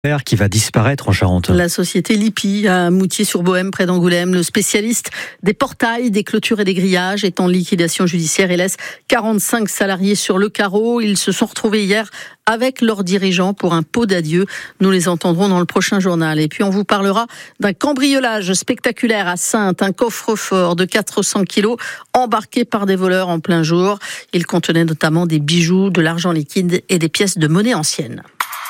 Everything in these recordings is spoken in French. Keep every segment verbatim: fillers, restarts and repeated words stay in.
Qui va disparaître en Charente. La société Lippi à Moutier-sur-Bohème, près d'Angoulême. Le spécialiste des portails, des clôtures et des grillages est en liquidation judiciaire et laisse quarante-cinq salariés sur le carreau. Ils se sont retrouvés hier avec leurs dirigeants pour un pot d'adieu. Nous les entendrons dans le prochain journal. Et puis on vous parlera d'un cambriolage spectaculaire à Saintes. Un coffre-fort de quatre cents kilos embarqué par des voleurs en plein jour. Il contenait notamment des bijoux, de l'argent liquide et des pièces de monnaie ancienne.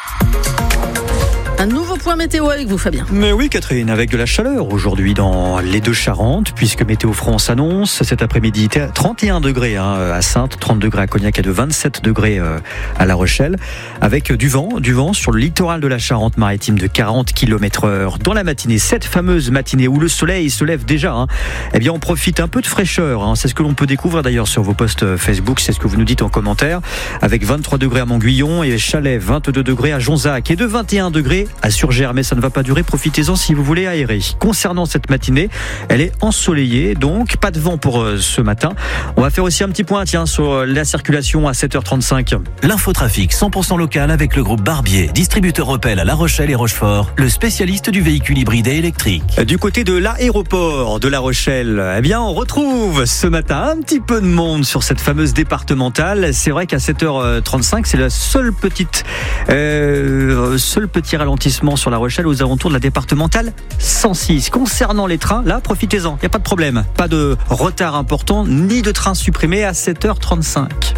Un nouveau point météo avec vous, Fabien. Mais oui, Catherine, avec de la chaleur aujourd'hui dans les deux Charentes, puisque Météo France annonce cet après-midi trente et un degrés hein, à Saintes, trente degrés à Cognac et de vingt-sept degrés euh, à La Rochelle, avec du vent, du vent sur le littoral de la Charente-Maritime de quarante kilomètres heure. Dans la matinée, cette fameuse matinée où le soleil se lève déjà, hein, eh bien on profite un peu de fraîcheur. Hein, c'est ce que l'on peut découvrir d'ailleurs sur vos posts Facebook, c'est ce que vous nous dites en commentaire, avec vingt-trois degrés à Montguyon et Chalais, vingt-deux degrés à Jonzac et de vingt et un degrés à Surgères, mais ça ne va pas durer, profitez-en si vous voulez aérer. Concernant cette matinée, elle est ensoleillée, donc pas de vent pour euh, ce matin. On va faire aussi un petit point tiens, sur la circulation à sept heures trente-cinq. L'infotrafic cent pour cent local avec le groupe Barbier, distributeur Opel à La Rochelle et Rochefort, le spécialiste du véhicule hybride et électrique. Du côté de l'aéroport de La Rochelle, eh bien on retrouve ce matin un petit peu de monde sur cette fameuse départementale. C'est vrai qu'à sept heures trente-cinq, c'est la seule petite, euh, seul petit ralentissement sur La Rochelle aux alentours de la départementale cent six. Concernant les trains, là, profitez-en, il n'y a pas de problème. Pas de retard important, ni de train supprimé à sept heures trente-cinq.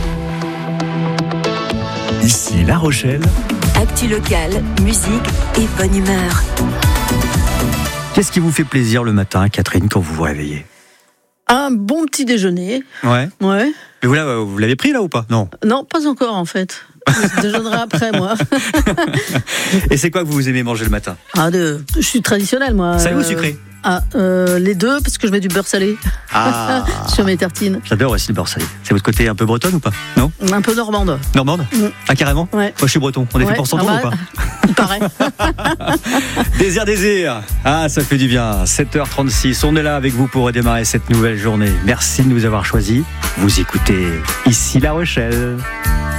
Ici La Rochelle. Actu locale, musique et bonne humeur. Qu'est-ce qui vous fait plaisir le matin, Catherine, quand vous vous réveillez ? Un bon petit déjeuner. Ouais. Ouais. Mais vous, là, vous l'avez pris là ou pas ? Non. Non, pas encore en fait. Je déjeunerai après, moi. Et c'est quoi que vous aimez manger le matin ? Ah, de, je suis traditionnelle, moi. Salé euh, ou sucré ? Ah, euh, les deux, parce que je mets du beurre salé ah. sur mes tartines. J'adore aussi le beurre salé. C'est votre côté un peu bretonne ou pas ? Non ? Un peu normande. Normande ? Mm. Ah, carrément ? Ouais. Moi, je suis breton. On est ouais. fait pour s'entendre ah bah, ou pas ? Il paraît. Désir, désir. Ah, ça fait du bien. sept heures trente-six. On est là avec vous pour redémarrer cette nouvelle journée. Merci de nous avoir choisis. Vous écoutez Ici La Rochelle.